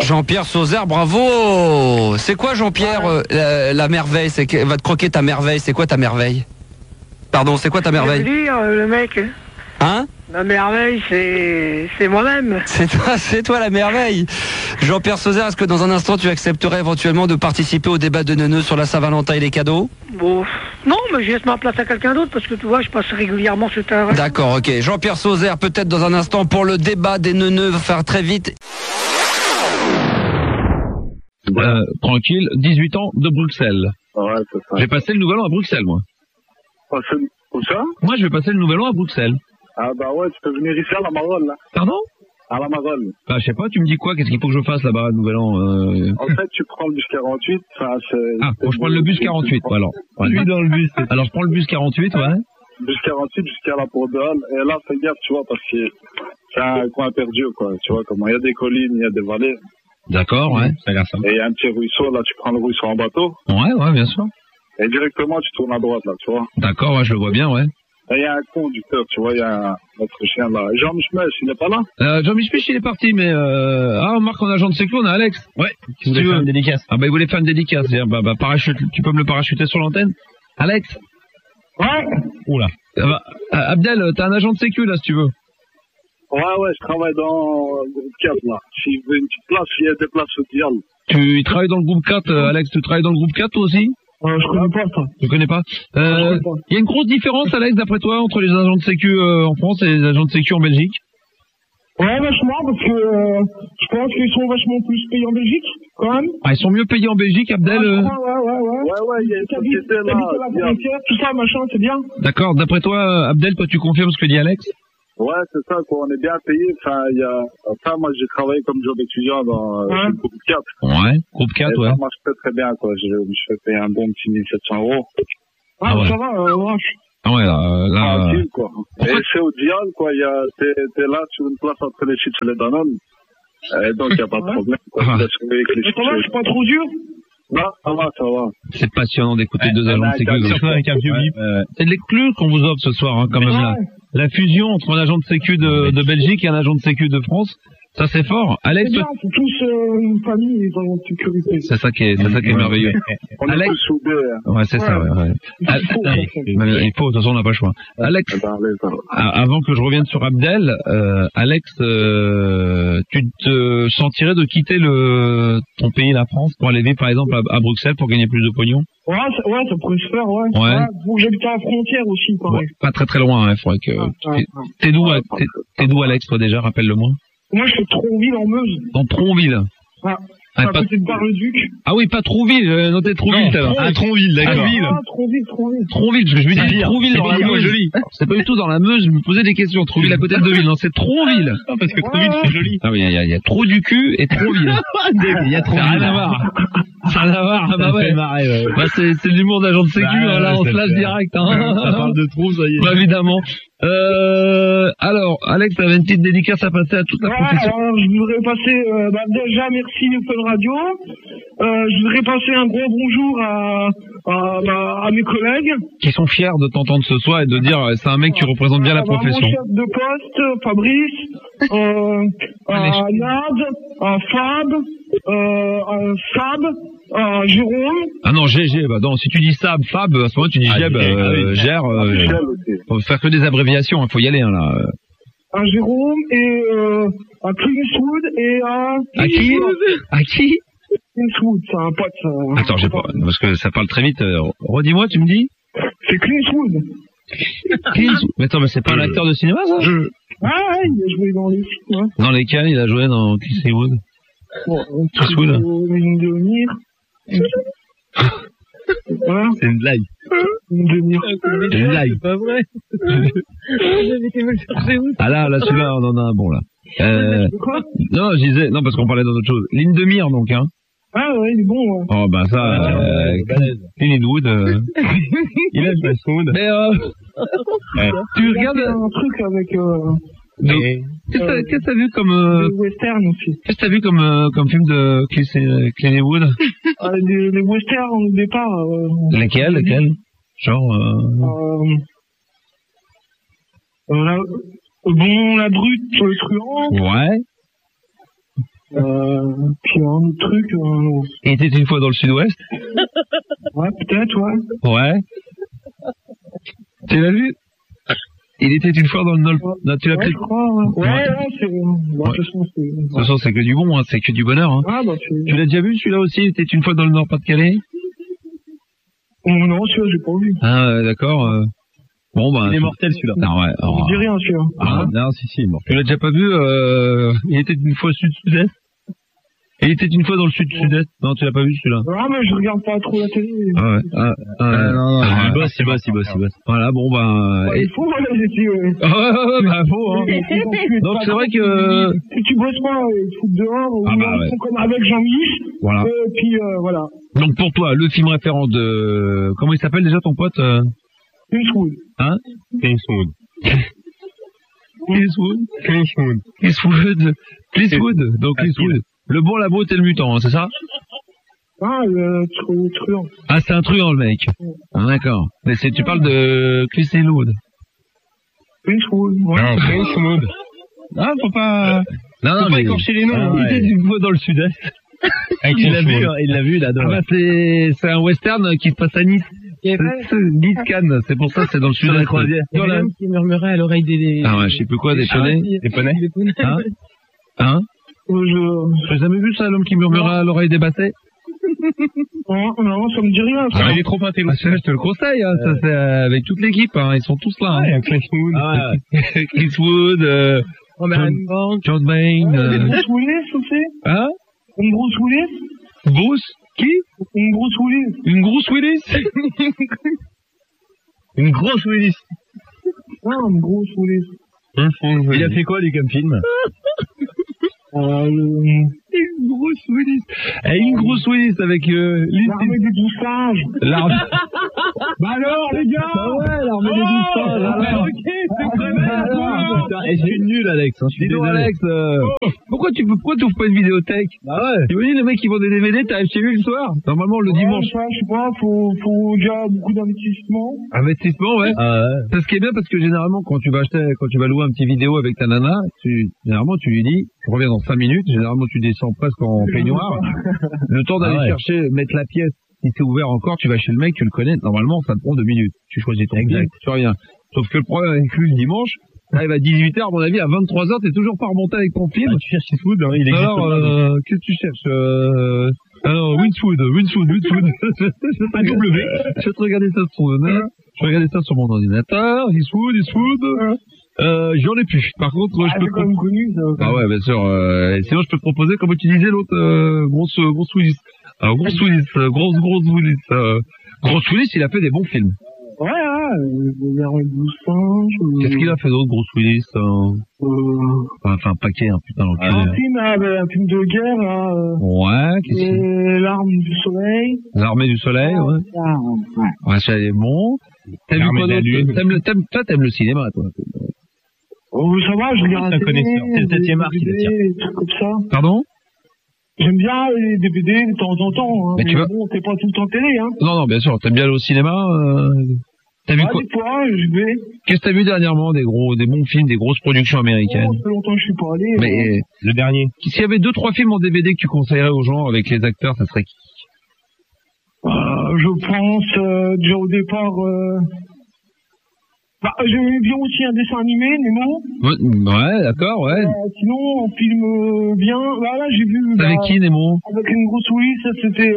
Jean-Pierre Sauzard, bravo. C'est quoi Jean-Pierre la merveille? Va te croquer ta merveille. C'est quoi ta merveille? Pardon, c'est quoi ta merveille? Je veux dire, le mec. Hein? La merveille, c'est moi-même. C'est toi la merveille. Jean-Pierre Sauzard, est-ce que dans un instant tu accepterais éventuellement de participer au débat de Neuneu sur la Saint-Valentin et les cadeaux? Bon, non, mais je laisse ma place à quelqu'un d'autre parce que tu vois, je passe régulièrement sur ta... D'accord, ok. Jean-Pierre Sauzard, peut-être dans un instant pour le débat des Neuneux, va faire très vite. Tranquille, 18 ans de Bruxelles. Ouais, c'est ça. J'ai passé le nouvel an à Bruxelles, moi. Où ça? Moi, je vais passer le nouvel an à Bruxelles. Ah bah ouais, tu peux venir ici à la Marole, là. Pardon? À la Marole. Bah, je sais pas, tu me dis quoi? Qu'est-ce qu'il faut que je fasse là-bas, le nouvel an En fait, tu prends le bus 48, enfin, c'est... Ah, bon, je prends le bus 48, alors. Je suis dans le bus. Alors, je prends le bus 48, ouais. Bus 48 jusqu'à la Porte de Halle, et là, fais gaffe, tu vois, parce que c'est un coin perdu, quoi. Tu vois comment il y a des collines, il y a des vallées. D'accord, ouais, ça a l'air sympa. Et il y a un petit ruisseau, là, tu prends le ruisseau en bateau. Ouais, bien sûr. Et directement, tu tournes à droite, là, tu vois. D'accord, ouais, je le vois bien, ouais. Et il y a un conducteur, tu vois, il y a notre chien, là. Jean-Michel, il n'est pas là? Jean-Michel, il est parti, mais ah, Marc, on a agent de sécu, on a Alex. Ouais. Tu voulais faire une dédicace. Ah, bah, il voulait faire une dédicace. Parachute, tu peux me le parachuter sur l'antenne? Alex? Ouais. Oula. Abdel, t'as un agent de sécu, là, si tu veux. Ouais, je travaille dans le groupe 4, là. Si je veux une petite place, il y a des places au diable. Tu travailles dans le groupe 4, Alex, tu travailles dans le groupe 4, toi aussi? Je connais pas ça. Tu connais pas? Il y a une grosse différence, Alex, d'après toi, entre les agents de sécu en France et les agents de sécu en Belgique? Ouais, vachement, parce que je pense qu'ils sont vachement plus payés en Belgique, quand même. Ah, ils sont mieux payés en Belgique, Abdel? Ouais, Ouais, il y a une société là. À la frontière, tout ça, machin, c'est bien. D'accord, d'après toi, Abdel, toi, tu confirmes ce que dit Alex? Ouais, c'est ça, quoi. On est bien payé. Enfin, moi, j'ai travaillé comme job étudiant dans le groupe 4. Ouais, groupe 4, et ouais. Ça marche très bien, quoi. Je fais payer un bon petit 1700 €. Ah, ouais. ça va, Ah ouais, là... Tranquille, quoi. Et c'est au diable, quoi. T'es là sur une place entre les chips et les Danone. Et donc, il n'y a pas de problème, quoi. Ah. ça va, c'est pas trop dur. Non, ça va. C'est passionnant d'écouter deux agents de sécu. Surtout avec un vieux bip. C'est de l'exclu qu'on vous offre ce soir, hein, quand même, là. La fusion entre un agent de sécu de Belgique et un agent de sécu de France, ça c'est fort. Alex, C'est bien, c'est tous une famille, ils ont une sécurité. c'est ça qui est merveilleux. On est Alex, tous soudés, hein. ouais, c'est ça, ouais. Il faut, de toute façon, on n'a pas le choix. Alex, avant que je revienne sur Abdel, Alex, tu te sentirais de quitter ton pays, la France, pour aller vivre, par exemple, à Bruxelles pour gagner plus de pognon? Ouais, ça pourrait se faire, ouais. Faut que j'habite à la frontière aussi, pareil. Ouais, pas très loin, hein, faudrait que... T'es d'où, Alex, toi, déjà, rappelle-le-moi? Moi, je fais Tronville en Meuse. Dans Tronville. Ouais. À côté de Bar-le-Duc. Ah oui, pas Trouville, notez Trouville. Tronville, d'accord. Tronville. Parce que je me dis Trouville dans la Meuse. Joli. C'est pas du tout dans la Meuse, je me posais des questions. Trouville à côté de Deauville, non, c'est Tronville. Non, parce que Tronville, c'est joli. Ah oui, il y a trop du cul et Tronville. Il y a trop rien à voir. Ça n'a rien à voir, ah bah ouais. Bah c'est l'humour d'agent de sécu, hein, là, on se lâche direct, hein. Ça parle de trou, ça y est. Bah évidemment. Alors, Alex, t'avais une petite dédicace à passer à toute la profession. Alors, je voudrais passer, déjà, merci Fun Radio. Je voudrais passer un gros bonjour à mes collègues. Qui sont fiers de t'entendre ce soir et de dire, c'est un mec qui représente bien la profession. Mon chef de poste, Fabrice, à Nad, à Fab, Jérôme. Ah non, GG, bah non, si tu dis Sab, Fab, à ce moment tu dis Jeb, Gère, faut faire que des abréviations, il faut y aller, hein, là. À Jérôme et à Clinswood et à... À qui? À qui? Clinswood, c'est un pote. Attends, j'ai pas, parce que ça parle très vite. Redis-moi, tu me dis? C'est Clinswood. Clinswood. Mais attends, mais c'est pas un acteur de cinéma, ça? Ah ouais, il a joué dans les films, ouais. Dans lesquels il a joué dans Clinswood? Bon, Clinswood. Une demi-heure. Voilà. C'est une blague. Une demi-heure. C'est une blague. C'est pas vrai. Ah là, celui-là, on en a un bon, là. Quoi? Non, je disais, non, parce qu'on parlait d'autre chose. Ligne de mire, donc, hein. Ah ouais, il est bon, ouais. Oh, bah ça, Clint Eastwood, Il a le Westwood. Mais, tu regardes un truc avec, qu'est-ce que t'as vu comme, le western aussi. qu'est-ce que t'as vu comme film de Clint Eastwood? Les westerns au départ, Lesquels? Genre, la brute sur le truand. ouais. Puis un autre truc. Il était une fois dans le sud-ouest. Ouais, peut-être, ouais. Ouais. Tu l'as vu? Il était une fois dans le nord. Non, tu l'as Ouais, pris. je crois, ouais. Ouais, c'est... Bon, de toute façon, c'est... De toute façon, c'est que du bon, hein, c'est que du bonheur. Hein. Ah, bah, c'est... Tu l'as déjà vu celui-là aussi? Il était une fois dans le Nord-Pas-de-Calais? Non, celui-là, j'ai pas vu. Ah, d'accord. Bon, bah. Il est mortel celui-là. Non, ouais. Je dis rien, celui-là. Ah, non, si, il est mortel. Tu l'as déjà pas vu? Il était une fois sud-sud-est? Il était une fois dans le sud-sud-est? Non, tu l'as pas vu celui-là? Ah, mais je regarde pas trop la télé. Ah ouais. Non, Ah, il bosse. Voilà, bon, bah. Ouais, il faut, voilà, j'ai dit, ouais. Ouais, bah, faut, hein. Donc, c'est vrai que. Si tu bosses pas, ils te foutent dehors, ou Ah, bah, ils ouais. font comme avec Jean-Mich. Voilà. Puis, voilà. Donc, pour toi, le film référent de. Comment il s'appelle déjà ton pote? Eastwood. Hein? Eastwood. Donc, Eastwood. Le bon, la brute et le mutant, hein, c'est ça? Ah, le truand. Ah, c'est un truand, le mec. Ah, d'accord. Mais tu parles de Chris Eastwood. Eastwood, ouais. Eastwood. Ah, faut pas. Non, Faut pas écorcher les noms. Ah, hein. il était une fois dans le sud-est. Il l'a vu, il Ah, adore. bah, c'est un western qui se passe à Nice. Nice Cannes, c'est pour ça, c'est dans le Sur la sud-est. croisière. Il y avait l'homme qui murmurait à l'oreille des... Ah ouais, je sais plus quoi, des poneys. Des poneys. Hein? Hein? J'ai jamais vu ça, l'homme qui murmurait à l'oreille des bassets? Non, ça me dit rien, ça. Ah, il est trop intelligent. Ah, celui-là, je te le conseille, hein, ça c'est avec toute l'équipe, hein, ils sont tous là. Ouais, Hein. Chris Wood. Ah, ouais. Chris Wood, John Bain, Une Bruce Willis aussi? hein? Une Bruce Willis? Bruce? Qui? Une Bruce Willis? Une grosse Willis? Une grosse Willis. Ah, une Bruce Willis. Il a fait quoi, lui, comme film? Une grosse Willis. Eh, une grosse Willis avec L'armée des 12 singes. l'arme. Bah alors, les gars! Ah ouais, l'armée des 12 singes. Ah, Ok, c'est très bien. Et je suis nul, Alex. Hein, je suis Dis donc, désolé. Alex, pourquoi tu ouvres pas une vidéothèque? Bah ouais. Tu me dis, les mecs qui vendent des DVD, t'arrives chez lui le soir? Normalement, le dimanche. Ouais, je sais pas, faut déjà beaucoup d'investissement. Investissement, ouais. Ah ouais. C'est ce qui est bien parce que généralement, quand tu vas louer un petit vidéo avec ta nana, généralement, tu lui dis, je reviens dans 5 minutes, généralement, tu descends presque en peignoir. Le temps d'aller Ah ouais. chercher, mettre la pièce. Si c'est ouvert encore, tu vas chez le mec, tu le connais. Normalement, ça te prend 2 minutes. Tu choisis ton film, tu reviens. Sauf que le problème avec lui, le dimanche, t'arrives à 18h, à mon avis, à 23h, t'es toujours pas remonté avec ton film. Ah, tu cherches Eastwood, hein, il existe. Alors, qu'est-ce que tu cherches alors, Winswood. Un W. Je vais te regarder ça sur mon ordinateur. Eastwood. J'en ai plus. Par contre, je peux C'est quand même connu, ça. Ah ouais, bien sûr. Sinon, je peux te proposer, comme utiliser l'autre grosse Willis. Alors, grosse Willis. Grosse Willis, il a fait des bons films. Ouais, l'armée des 12 singes. Qu'est-ce qu'il a fait d'autre, grosse Willis Enfin, un paquet, hein, putain, Un film de guerre, là. Ouais, qu'est-ce que L'arme du soleil. L'armée du soleil, ouais. Ouais, ça est bon. T'aimes L'armée quoi de la lune. d'autre? T'aimes le cinéma, toi. Oh, ça va, je regarde C'est un connaisseur. C'est le 7e art qui le tient. des trucs comme ça. Pardon? J'aime bien les DVD de temps en temps, hein. Mais tu vas- bon, c'est pas tout le temps télé, hein. Non, bien sûr. T'aimes bien aller au cinéma T'as vu Ouais, quoi? des fois, je vais. Qu'est-ce que t'as vu dernièrement? Des bons films, des grosses productions américaines. Oh, ça fait longtemps que je suis pas allé. Mais Le dernier. s'il y avait 2-3 films en DVD que tu conseillerais aux gens avec les acteurs, ça serait qui? Je pense, déjà au départ, j'aimais bien aussi un dessin animé, Nemo. Ouais, d'accord, ouais. Sinon, un film bien. Là, j'ai vu. Avec qui, Nemo? Avec une grosse Willis, ça c'était.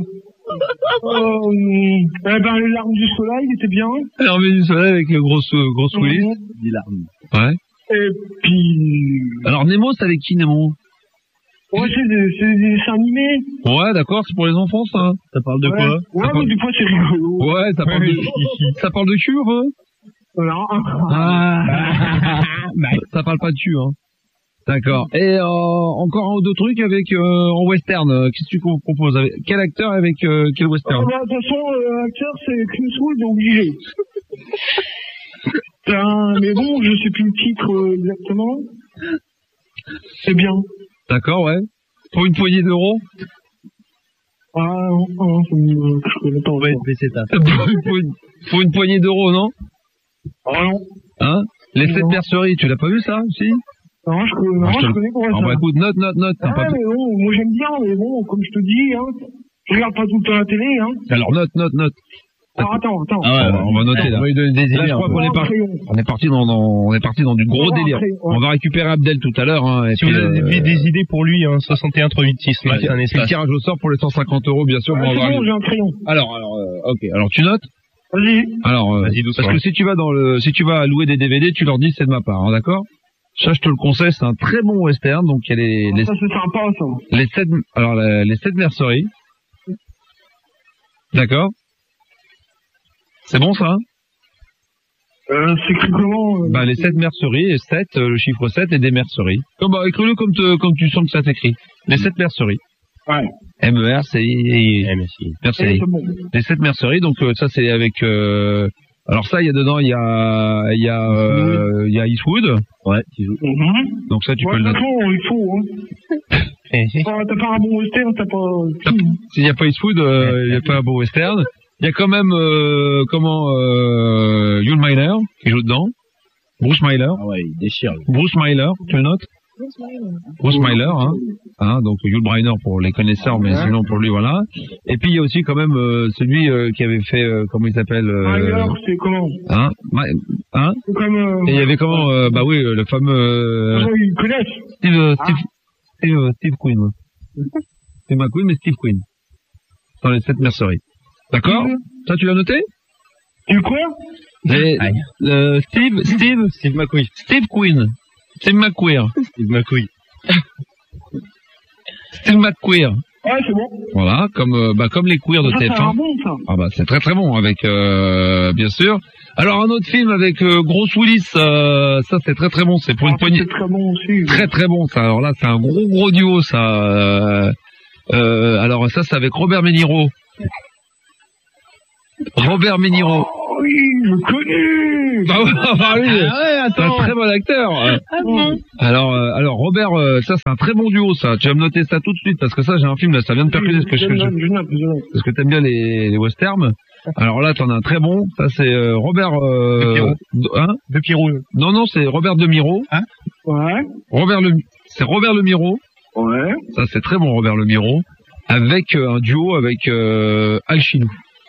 L'arme du soleil, il était bien. L'armée du soleil avec le grosse Willis. Ouais. Et puis. Alors, Nemo, c'est avec qui, Nemo? Ouais, c'est des dessins animés. Ouais, d'accord, c'est pour les enfants, ça. Ça parle de Ouais, quoi? ouais, mais des fois c'est rigolo. Ouais, ça parle de cul, hein? Voilà. Ah. Ça parle pas de cul, hein. D'accord. Et encore un ou deux trucs avec en western. Qu'est-ce que tu proposes avec quel acteur avec quel western? De toute façon, l'acteur c'est Clint Eastwood, obligé. Mais bon, je sais plus le titre exactement. C'est bien. D'accord, ouais. Pour une poignée d'euros. Ah non, je connais pas. Ouais, mais c'est ça. Pour une poignée d'euros, non? Ah non. Hein? Les Non. 7 berceries, tu l'as pas vu ça aussi? Non, je connais pas ça. Ah bah écoute, note. Ah, mais bon, moi j'aime bien, mais bon, comme je te dis, hein, je regarde pas tout le temps la télé, hein. Alors note. Alors attends. Ah ouais, on va noter là. On va lui donner des Là, idées. je crois un peu. qu'on est parti dans du gros délire. Ouais. On va récupérer Abdel tout à l'heure. Hein, et Si puis, vous avez des idées pour lui, hein, 61 386, là, c'est un c'est le espace. tirage au sort pour les 150 €, bien sûr. Ouais, on va c'est voir bon, les- j'ai un crayon. Alors, ok. Alors tu notes. Vas-y. Alors, Vas-y, doucement. parce que si tu vas louer des DVD, tu leur dis c'est de ma part, hein, d'accord? Ça, je te le conseille, c'est un très bon western. Donc il y a les Ça, c'est sympa, ça. les sept merceries. D'accord. C'est bon ça, hein? C'est écrit comment Bah, les 7 merceries, et 7, le chiffre 7 et des merceries. Bah, écris-le comme tu sens que ça s'écrit. Les 7 merceries. Ouais. M-E-R-C-I. Eh, mais si. Merceries. C'est bon. Les 7 merceries, donc ça c'est avec... alors ça, il y a dedans, il y a Eastwood. Ouais, tu joues. Donc ça, tu Ouais, peux le de noter. toute façon, il faut, hein. T'as pas un bon western, t'as pas... S'il n'y a pas Eastwood, il n'y a pas un beau western. Il y a quand même, Yul Myler qui joue dedans. Bruce Myler. Ah ouais, il déchire. Lui. Bruce Myler, tu le notes? Bruce Myler, hein, donc Yul Brynner pour les connaisseurs, mais sinon pour lui, voilà. Et puis il y a aussi quand même celui qui avait fait, comment il s'appelle Alors, c'est comment hein, C'est comme... et il y avait comment, bah oui, le fameux Ils connaissent. Steve Queen. Ouais. Steve McQueen, mais Steve Queen. Dans les 7 merceries. D'accord? Ça, tu l'as noté? Tu quoi Steve McQueen. Steve Queen. Steve McQueen. Steve McQueen. Steve McQueen. Ouais, c'est bon. Voilà, comme les queers de Ça, c'est TF1. un bon, ça. Ah bah c'est très très bon avec bien sûr. Alors un autre film avec Bruce Willis, ça c'est très très bon, c'est pour une poignée. C'est très bon aussi. Très très bon ça. Alors là c'est un gros duo ça. Alors ça c'est avec Robert De Niro. Robert De Niro. Oh, oui, je connais. Bah oui, c'est un très bon acteur. Alors Robert, ça c'est un très bon duo ça. Tu vas me noter ça tout de suite parce que ça j'ai un film là, ça vient de percuter Je note. parce que t'aimes bien les westerns. Alors là t'en as un très bon. Ça c'est Robert. De Pierrot. Non c'est Robert De Niro. Hein? Ouais. C'est Robert Le Miro. Ouais. Ça c'est très bon Robert Le Miro avec un duo avec Al Chinou.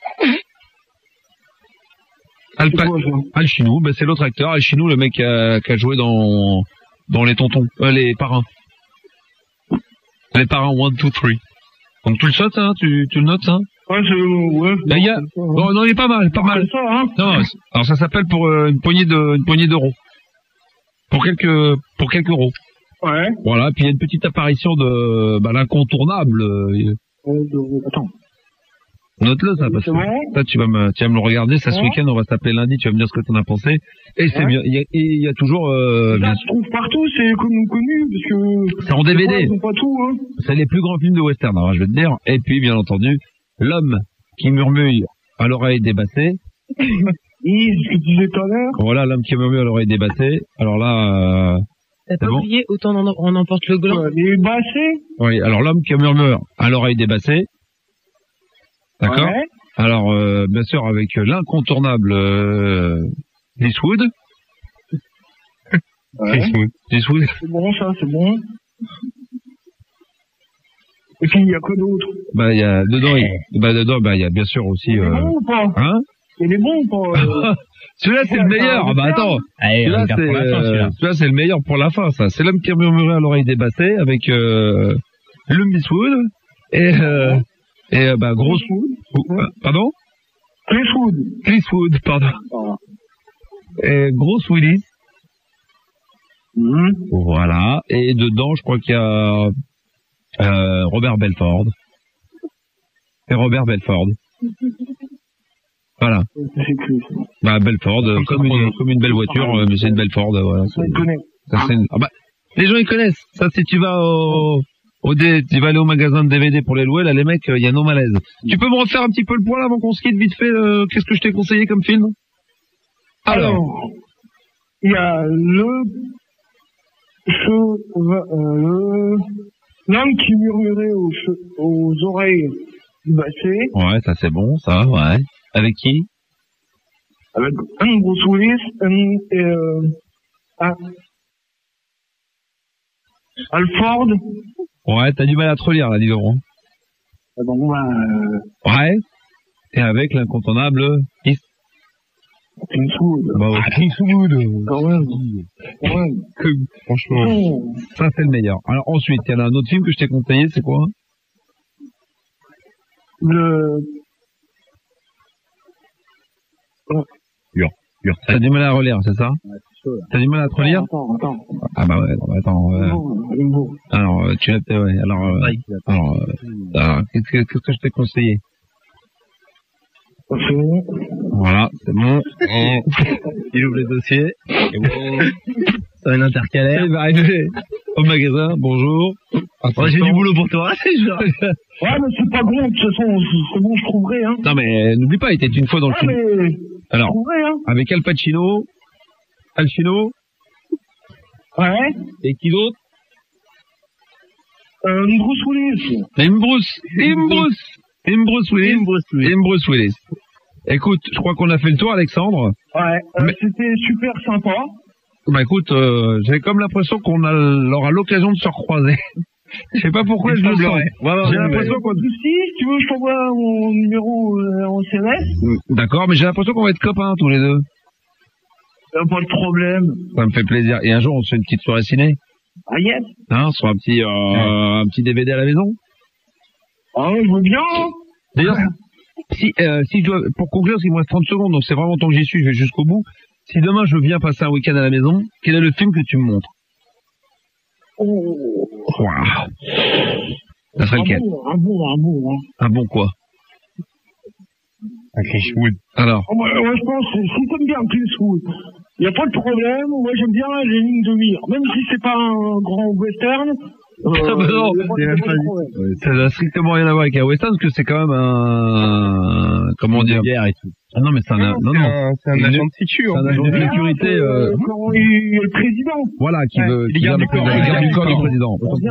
Al Chinou, bah, c'est l'autre acteur. Al Chinou, le mec qui a joué dans les tontons, les parrains. Les parrains 1, 2, 3. Donc tu le sautes, hein, tu le notes, hein? Ouais, ouais. Là, il y a, non, il est pas mal. Ça, hein. Non, alors ça s'appelle pour une poignée d'euros. Pour quelques euros. Ouais. Voilà, puis il y a une petite apparition de, l'incontournable. Attends. Note-le ça, parce que ça, tu vas me le regarder, ça ce week-end, on va s'appeler lundi, tu vas me dire ce que t'en as pensé. Et c'est bien, il y a toujours, ça se trouve partout, c'est connu, parce que... C'est en DVD. Ils pas tout, hein. C'est les plus grands films de western, alors je vais te dire. Et puis, bien entendu, l'homme qui murmure à l'oreille débassée. Ce que tu disais tout à l'heure. Voilà, l'homme qui murmure à l'oreille débassée. Alors là, T'as pas oublié, autant on emporte le gland. Les bassés. Oui, alors l'homme qui murmure à l'oreille débassée. D'accord. Ouais. Alors, bien sûr, avec l'incontournable Eastwood. Ouais. Eastwood. C'est bon, ça, c'est bon. Et puis, il y a quoi d'autre? Bah, il y a dedans, il y a bien sûr aussi. Il est bon ou pas? Hein? Il est bon ou pas? Celui-là, c'est le meilleur. Ah bah attends. Celui-là, c'est le meilleur pour la fin, ça. C'est l'homme qui murmurait à l'oreille débassée avec l'homme Eastwood et grosse. Pardon? Chris Wood, pardon. Et Bruce Willis. Voilà. Et dedans, je crois qu'il y a Robert Belford. Et Robert Belford. Voilà. Bah Belford, comme une belle voiture, mais c'est une Belford. Voilà. Les gens ils connaissent. Ça, si tu vas tu vas aller au magasin de DVD pour les louer, là les mecs, il y a no malaise. Tu peux me refaire un petit peu le point là avant qu'on se quitte vite fait, qu'est-ce que je t'ai conseillé comme film? Alors, il y a l'homme qui murmurait aux oreilles du bassé. Ouais, ça c'est bon, ça, ouais. Avec qui? Avec Bruce Willis et Alford. Ouais, t'as du mal à te relire, là, dis donc. Ouais. Et avec l'incontournable Clint Eastwood. Bah, Clint Eastwood. Quand même. Franchement, ça c'est le meilleur. Alors ensuite, il y en a un autre film que je t'ai conseillé, c'est quoi? T'as du mal à relire, c'est ça? T'as du mal à te relire? Attends. Ah bah ouais, non, attends. Alors, tu as, ouais, alors, qu'est-ce que je t'ai conseillé? C'est bon. Voilà, c'est bon. Il ouvre les dossiers. Et bon, ça va être intercalaire. Il va arriver au magasin, bonjour. J'ai du boulot pour toi. Ouais, mais c'est pas bon, de toute façon, c'est bon, je trouverai, hein. Non mais, n'oublie pas, il était une fois dans le film. Mais... Alors, je trouverai, hein. avec Al Pacino, Ouais. et qui d'autre? Bruce Willis. Bruce Willis. Écoute, je crois qu'on a fait le tour, Alexandre. Ouais, Mais... c'était super sympa. Bah écoute, j'ai comme l'impression qu'on aura l'occasion de se recroiser. Je sais pas pourquoi je le sens. J'ai l'impression qu'on... Si tu veux, je t'envoie mon numéro en SMS. D'accord, mais j'ai l'impression qu'on va être copains tous les deux. Pas de problème. Ça me fait plaisir. Et un jour, on se fait une petite soirée ciné. Ah yes. Hein, sur un petit DVD à la maison. Ah ouais, je veux bien. D'ailleurs, si je dois, pour conclure, parce qu'il me reste 30 secondes, donc c'est vraiment tant que j'y suis, je vais jusqu'au bout. Si demain je viens passer un week-end à la maison, quel est le film que tu me montres? Waouh. Ça serait lequel? Un bon quoi? Un Clint Eastwood. Alors. Moi, je pense, si t'aimes bien Clint Eastwood, y a pas de problème. Moi, j'aime bien les lignes de mire. Même si c'est pas un grand western. Non, ça n'a strictement rien à voir avec un western, parce que c'est quand même un, comment dire, guerre et tout. Ah non, mais c'est un agent de sécu. C'est un agent de sécurité, Quand il y a le président. voilà, qui veut, qui garde le corps du président.